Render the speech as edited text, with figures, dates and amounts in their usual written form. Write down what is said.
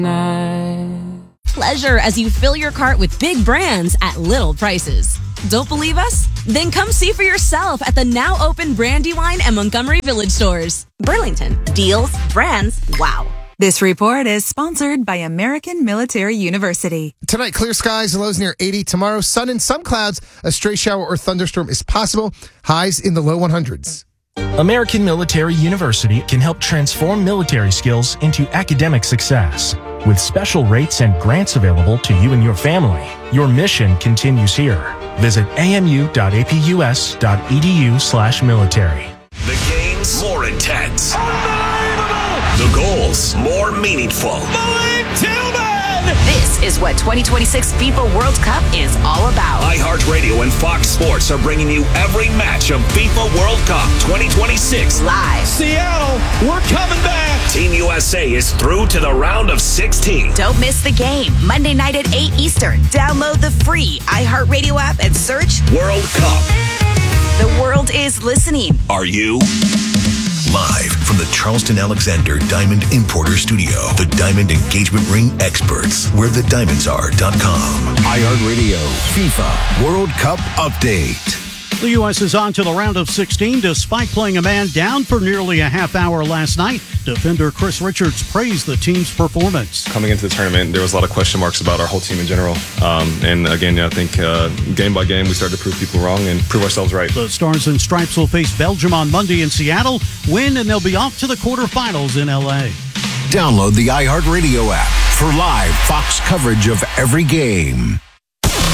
Pleasure as you fill your cart with big brands at little prices. Don't believe us? Then come see for yourself at the now open Brandywine and Montgomery Village stores. Burlington. Deals, brands, wow. This report is sponsored by American Military University. Tonight, clear skies, lows near 80. Tomorrow, sun and some clouds. A stray shower or thunderstorm is possible. Highs in the low 100s. American Military University can help transform military skills into academic success. With special rates and grants available to you and your family, your mission continues here. Visit amu.apus.edu/military. The games more intense. The goals more meaningful. This is what 2026 FIFA World Cup is all about. iHeartRadio and Fox Sports are bringing you every match of FIFA World Cup 2026 Live. Seattle, we're coming back. Team USA is through to the round of 16. Don't miss the game. Monday night at 8 Eastern. Download the free iHeartRadio app and search World Cup. The world is listening. Are you? Live from the Charleston Alexander Diamond Importer Studio, the Diamond Engagement Ring experts, where the diamondsare.com. iHeartRadio FIFA World Cup Update. The U.S. is on to the round of 16 despite playing a man down for nearly a half hour last night. Defender Chris Richards praised the team's performance. Coming into the tournament, there was a lot of question marks about our whole team in general. And again, I think game by game, we started to prove people wrong and prove ourselves right. The Stars and Stripes will face Belgium on Monday in Seattle, win, and they'll be off to the quarterfinals in L.A. Download the iHeartRadio app for live Fox coverage of every game.